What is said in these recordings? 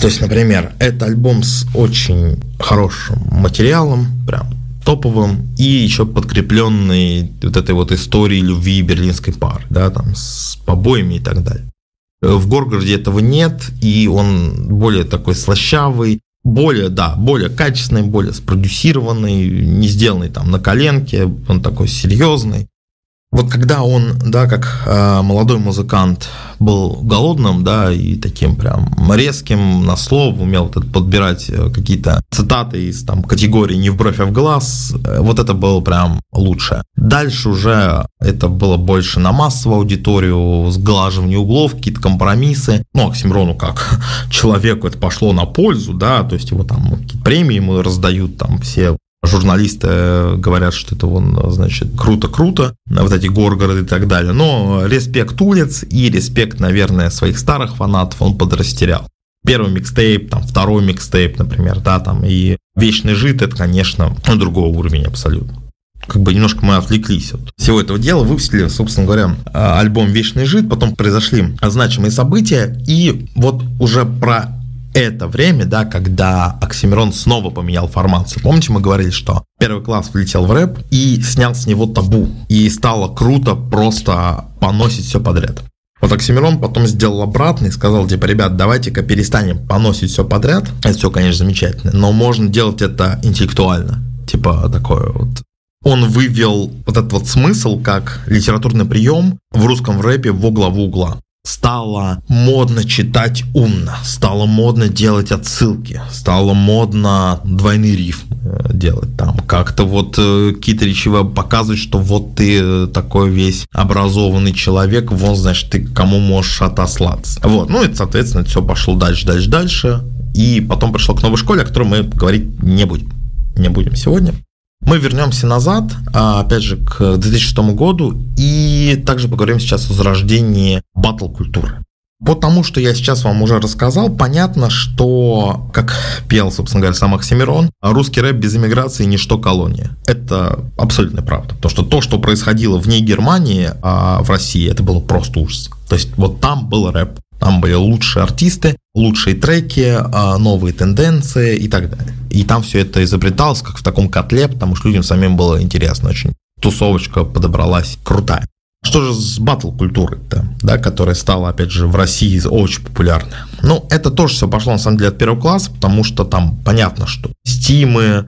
То есть, например, это альбом с очень хорошим материалом, прям топовым, и еще подкрепленный вот этой вот историей любви берлинской пары, да, там с побоями и так далее. В Горгороде этого нет, и он более такой слащавый, более качественный, более спродюсированный, не сделанный там на коленке, он такой серьезный. Вот когда он, да, как молодой музыкант был голодным, да, и таким прям резким на слово, умел вот подбирать какие-то цитаты из там категории «не в бровь, а в глаз», вот это было прям лучше. Дальше уже это было больше на массовую аудиторию, сглаживание углов, какие-то компромиссы. Ну, Оксимирону как человеку это пошло на пользу, да, то есть его там премии ему раздают, там все журналисты говорят, что это значит, круто, вот эти Горгороды и так далее. Но респект улиц и респект, наверное, своих старых фанатов он подрастерял. Первый микстейп, там, второй микстейп, например, да, там, и «Вечный жид» — это, конечно, другой уровень абсолютно. Как бы немножко мы отвлеклись от всего этого дела, выпустили, собственно говоря, альбом «Вечный жид», потом произошли значимые события, и вот уже про это время, да, когда Оксимирон снова поменял формацию. Помните, мы говорили, что первый класс влетел в рэп и снял с него табу, и стало круто просто поносить все подряд. Вот Оксимирон потом сделал обратно и сказал, типа, ребят, давайте-ка перестанем поносить все подряд. Это все, конечно, замечательно, но можно делать это интеллектуально. Типа такое вот. Он вывел вот этот вот смысл как литературный прием в русском рэпе во главу угла. Стало модно читать умно, стало модно делать отсылки, стало модно двойный рифм делать там, как-то вот какие-то речевые показывать, что вот ты такой весь образованный человек, вон, значит, ты к кому можешь отослаться. Вот, ну и, соответственно, все пошло дальше, и потом пришло к новой школе, о которой мы говорить не будем сегодня. Мы вернемся назад, опять же, к 2006 году, и также поговорим сейчас о зарождении батл-культуры. Потому что я сейчас вам уже рассказал, понятно, что, как пел, собственно говоря, сам Оксимирон, русский рэп без иммиграции – ничто колония. Это абсолютная правда. Потому что то, что происходило вне Германии, а в России, это было просто ужас. То есть вот там был рэп. Там были лучшие артисты, лучшие треки, новые тенденции и так далее. И там все это изобреталось как в таком котле, потому что людям самим было интересно очень. Тусовочка подобралась крутая. Что же с батл-культурой-то, да, которая стала, опять же, в России очень популярной? Ну, это тоже все пошло, на самом деле, от первого класса, потому что там понятно, что Стимы,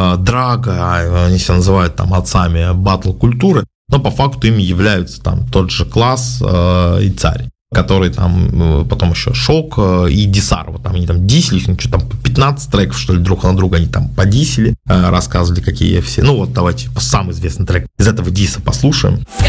Драга, они себя называют там отцами батл-культуры, но по факту ими являются там тот же Класс и Царь, который там потом еще Шок и Дисар, вот там они там дисили, что там 15 треков, что ли, друг на друга они там подисили, рассказывали, какие все. Ну вот давайте самый известный трек из этого диса послушаем.